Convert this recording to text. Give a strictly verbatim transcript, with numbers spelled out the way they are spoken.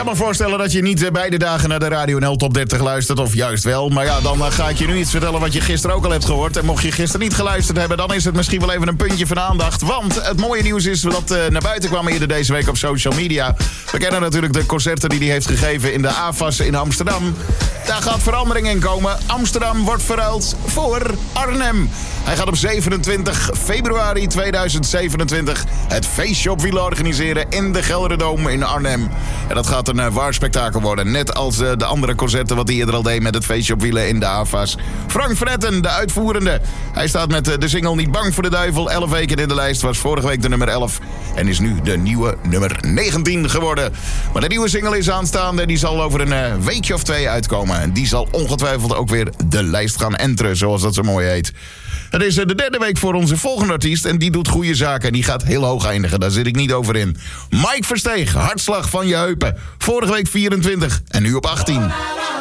me voorstellen dat je niet beide dagen naar de Radio N L Top dertig luistert, of juist wel. Maar ja, dan ga ik je nu iets vertellen wat je gisteren ook al hebt gehoord. En mocht je gisteren niet geluisterd hebben, dan is het misschien wel even een puntje van aandacht. Want het mooie nieuws is dat uh, naar buiten kwam eerder deze week op social media. We kennen natuurlijk de concerten die hij heeft gegeven in de A F A S in Amsterdam. Daar gaat verandering in komen. Amsterdam wordt verruild voor Arnhem. Hij gaat op zevenentwintig februari tweeduizend zevenentwintig het feestje op wielen organiseren in de Gelderdoom in Arnhem. En dat gaat een uh, waar spektakel worden. Net als uh, de andere concerten wat hij eerder al deed met het feestje op wielen in de A F A S. Frank Vretten, de uitvoerende. Hij staat met uh, de single Niet Bang voor de Duivel. elf weken in de lijst, was vorige week de nummer elf. En is nu de nieuwe nummer negentien geworden. Maar de nieuwe single is aanstaande. Die zal over een uh, weekje of twee uitkomen. En die zal ongetwijfeld ook weer de lijst gaan enteren, zoals dat zo mooi heet. Het is de derde week voor onze volgende artiest en die doet goede zaken. En die gaat heel hoog eindigen, daar zit ik niet over in. Mike Versteeg, Hartslag van je heupen. Vorige week vierentwintig en nu op achttien.